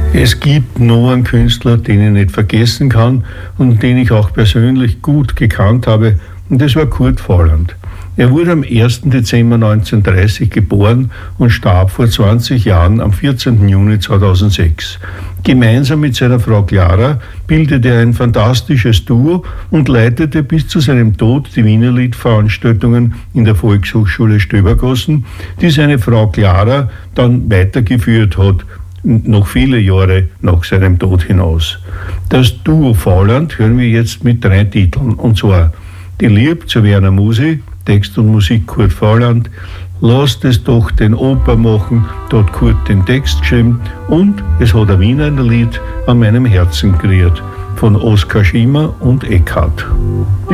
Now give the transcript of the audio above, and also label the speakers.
Speaker 1: Es gibt noch einen Künstler, den ich nicht vergessen kann und den ich auch persönlich gut gekannt habe, und das war Kurt Volland. Er wurde am 1. Dezember 1930 geboren und starb vor 20 Jahren am 14. Juni 2006. Gemeinsam mit seiner Frau Clara bildete er ein fantastisches Duo und leitete bis zu seinem Tod die Wienerliedveranstaltungen in der Volkshochschule Stöbergossen, die seine Frau Clara dann weitergeführt hat, noch viele Jahre nach seinem Tod hinaus. Das Duo Volland hören wir jetzt mit 3 Titeln, und zwar Die Lieb zu Werner Musi, Text und Musik Kurt Volland, Lasst es doch den Opa machen, da hat Kurt den Text geschrieben, und es hat ein Wiener Lied an meinem Herzen kreiert, von Oskar Schimmer und Eckhard.